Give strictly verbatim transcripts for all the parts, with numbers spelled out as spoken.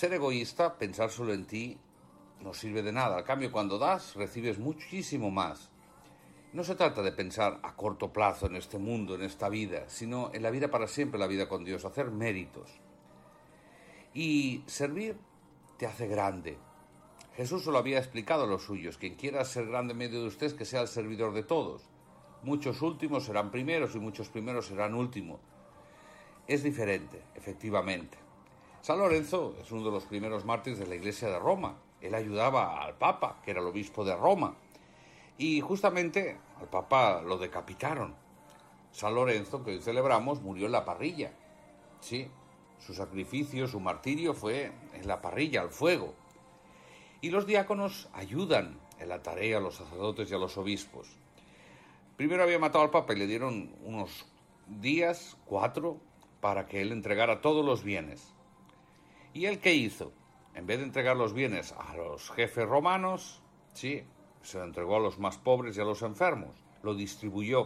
Ser egoísta, pensar solo en ti, no sirve de nada. Al cambio, cuando das, recibes muchísimo más. No se trata de pensar a corto plazo en este mundo, en esta vida, sino en la vida para siempre, la vida con Dios, hacer méritos. Y servir te hace grande. Jesús se lo había explicado a los suyos: quien quiera ser grande en medio de ustedes, que sea el servidor de todos. Muchos últimos serán primeros y muchos primeros serán últimos. Es diferente, efectivamente. San Lorenzo es uno de los primeros mártires de la Iglesia de Roma. Él ayudaba al Papa, que era el obispo de Roma. Y justamente al Papa lo decapitaron. San Lorenzo, que hoy celebramos, murió en la parrilla. Sí, su sacrificio, su martirio fue en la parrilla, al fuego. Y los diáconos ayudan en la tarea a los sacerdotes y a los obispos. Primero había matado al Papa y le dieron unos días, cuatro, para que él entregara todos los bienes. ¿Y él qué hizo? En vez de entregar los bienes a los jefes romanos, sí, se lo entregó a los más pobres y a los enfermos, lo distribuyó.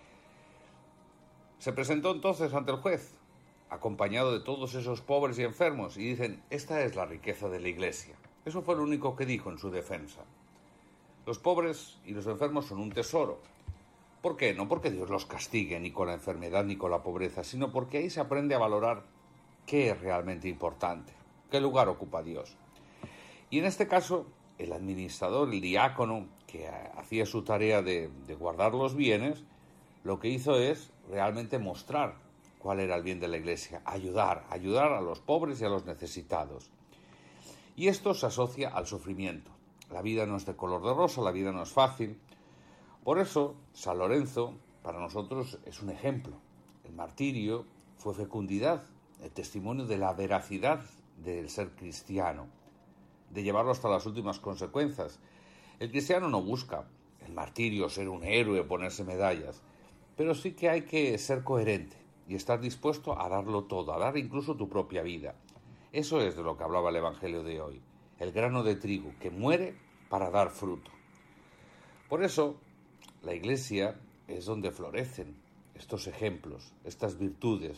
Se presentó entonces ante el juez, acompañado de todos esos pobres y enfermos, y dicen: esta es la riqueza de la Iglesia. Eso fue lo único que dijo en su defensa. Los pobres y los enfermos son un tesoro. ¿Por qué? No porque Dios los castigue ni con la enfermedad ni con la pobreza, sino porque ahí se aprende a valorar qué es realmente importante, qué lugar ocupa Dios. Y en este caso, el administrador, el diácono, que hacía su tarea de, de guardar los bienes, lo que hizo es realmente mostrar cuál era el bien de la Iglesia, ayudar, ayudar a los pobres y a los necesitados. Y esto se asocia al sufrimiento. La vida no es de color de rosa, la vida no es fácil. Por eso, San Lorenzo, para nosotros, es un ejemplo. El martirio fue fecundidad, el testimonio de la veracidad del ser cristiano, de llevarlo hasta las últimas consecuencias. El cristiano no busca el martirio, ser un héroe, ponerse medallas, pero sí que hay que ser coherente y estar dispuesto a darlo todo, a dar incluso tu propia vida. Eso es de lo que hablaba el Evangelio de hoy, el grano de trigo que muere para dar fruto. Por eso, la Iglesia es donde florecen estos ejemplos, estas virtudes.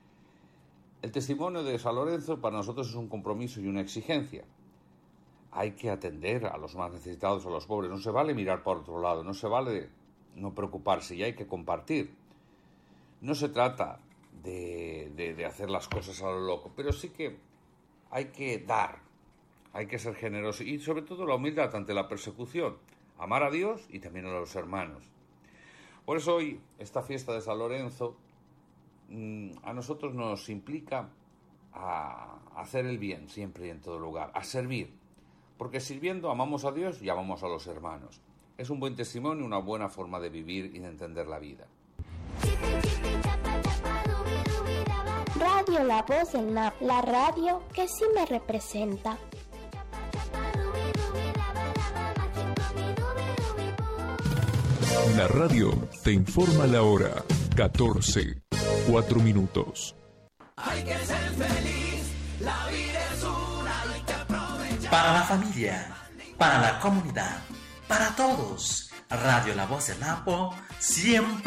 El testimonio de San Lorenzo para nosotros es un compromiso y una exigencia. Hay que atender a los más necesitados, a los pobres. No se vale mirar por otro lado, no se vale no preocuparse, y hay que compartir. No se trata de, de, de hacer las cosas a lo loco, pero sí que hay que dar, hay que ser generoso y sobre todo la humildad ante la persecución, amar a Dios y también a los hermanos. Por eso hoy, esta fiesta de San Lorenzo, a nosotros nos implica a hacer el bien siempre y en todo lugar, a servir, porque sirviendo amamos a Dios y amamos a los hermanos. Es un buen testimonio, una buena forma de vivir y de entender la vida. Radio La Voz del N A P, la radio que sí me representa. La radio te informa la hora, catorce, cuatro minutos. Hay que ser feliz, la vida es una, hay que aprovechar. Para la familia, para la comunidad, para todos, Radio La Voz del Napo siempre